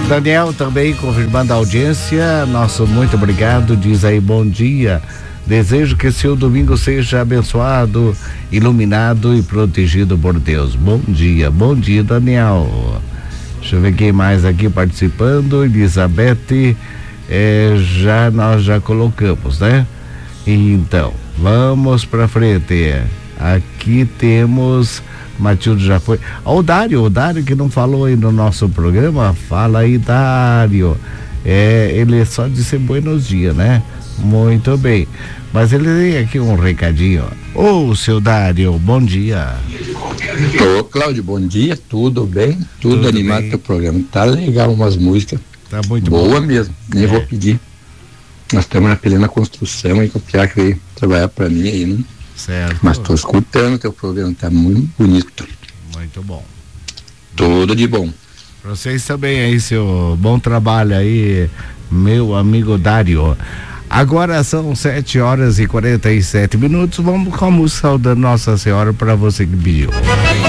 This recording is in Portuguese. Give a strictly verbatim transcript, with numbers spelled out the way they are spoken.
Daniel também confirmando a audiência, nosso muito obrigado, diz aí bom dia, desejo que seu domingo seja abençoado, iluminado e protegido por Deus. Bom dia, bom dia, Daniel. Deixa eu ver quem mais aqui participando. Elizabeth, é, já nós já colocamos, né? Então, vamos pra frente. Aqui temos, Matilde já foi. Ó, o Dário, o Dário que não falou aí no nosso programa, fala aí, Dário. É, ele só disse buenos dias, né? Muito bem. Mas ele tem aqui um recadinho. Ô, seu Dário, bom dia. Ô, Cláudio, bom dia, tudo bem? Tudo, tudo animado bem. Teu programa. Tá legal, umas músicas. Tá muito boa bom. mesmo, nem é. Vou pedir. Nós estamos na plena construção aí, com o Piá que veio trabalhar pra mim aí, né? Certo. Mas tô escutando teu programa, tá muito bonito. Muito bom. Tudo de bom. Pra vocês também aí, seu bom trabalho aí, meu amigo Dário. Agora são sete horas e quarenta e sete minutos. Vamos com a música da Nossa Senhora para você que pediu.